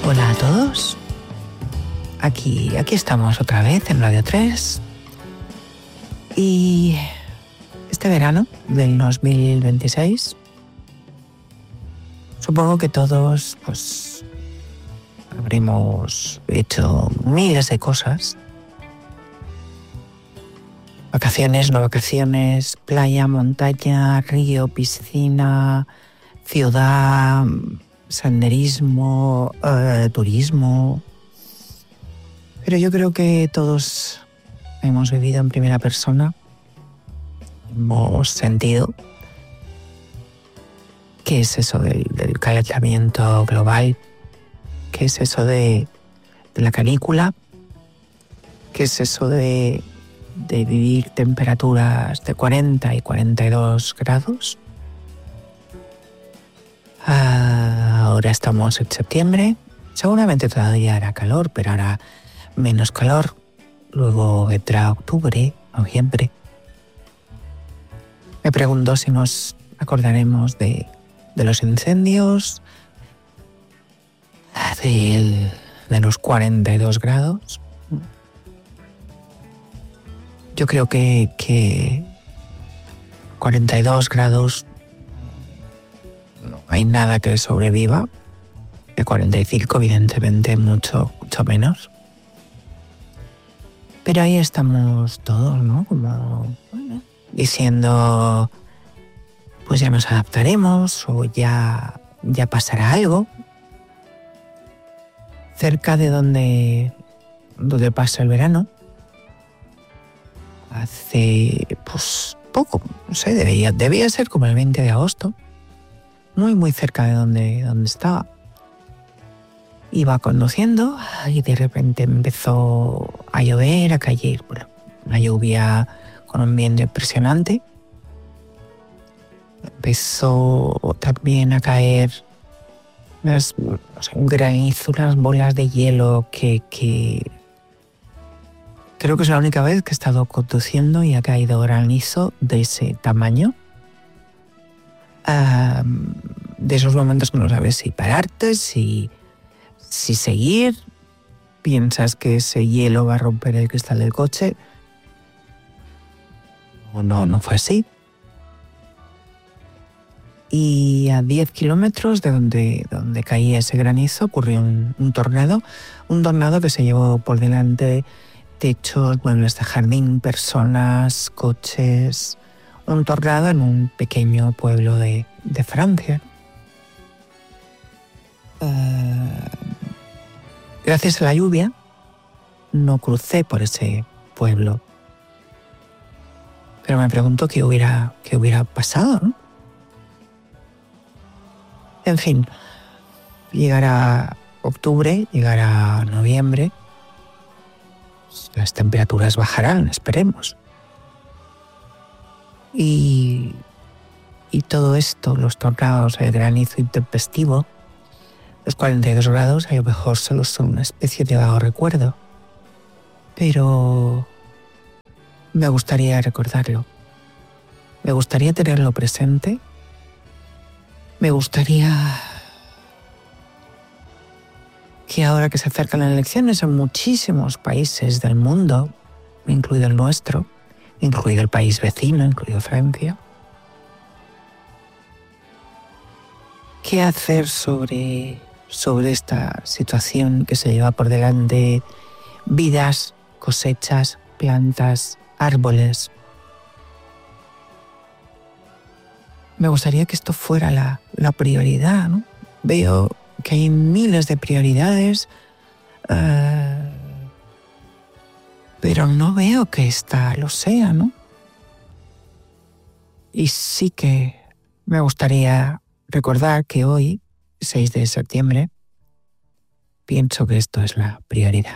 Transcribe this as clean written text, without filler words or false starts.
Hola a todos. Aquí estamos otra vez en Radio 3. Y este verano del 2026, supongo que todos pues habremos hecho miles de cosas. Vacaciones, no vacaciones, playa, montaña, río, piscina, ciudad, senderismo, turismo. Pero yo creo que todos hemos vivido en primera persona, hemos sentido qué es eso del calentamiento global, qué es eso de la canícula, qué es eso de vivir temperaturas de 40 y 42 grados. Ahora estamos en septiembre, seguramente todavía hará calor, pero hará menos calor. Luego vendrá octubre, noviembre. Me pregunto si nos acordaremos de los incendios, de los 42 grados. Yo creo que 42 grados no hay nada que sobreviva. De 45, evidentemente, mucho menos. Pero ahí estamos todos, ¿no? Como diciendo, pues ya nos adaptaremos o ya pasará algo. Cerca de donde pasa el verano, hace pues poco, no sé, debía ser como el 20 de agosto, muy cerca de donde estaba. Iba conduciendo y de repente empezó a llover, a caer, una lluvia con un viento impresionante. Empezó también a caer un granizo, unas bolas de hielo que creo que es la única vez que he estado conduciendo y ha caído granizo de ese tamaño. De esos momentos que no sabes si pararte, si seguir, piensas que ese hielo va a romper el cristal del coche. No fue así. Y a 10 kilómetros de donde caía ese granizo ocurrió un tornado que se llevó por delante techos, muebles de jardín, personas, coches. Un tornado en un pequeño pueblo de Francia. Gracias a la lluvia no crucé por ese pueblo. Pero me pregunto qué hubiera pasado, ¿no? En fin, llegará octubre, llegará noviembre. Las temperaturas bajarán, esperemos. Y todo esto, los tornados, el granizo intempestivo, los 42 grados, a lo mejor solo son una especie de vago recuerdo. Pero me gustaría recordarlo. Me gustaría tenerlo presente. Me gustaría que ahora que se acercan las elecciones en muchísimos países del mundo, incluido el nuestro, incluido el país vecino, incluido Francia, ¿qué hacer sobre esta situación que se lleva por delante? Vidas, cosechas, plantas, árboles. Me gustaría que esto fuera la prioridad, ¿no? Veo que hay miles de prioridades, pero no veo que esta lo sea, ¿no? Y sí que me gustaría recordar que hoy, 6 de septiembre, pienso que esto es la prioridad.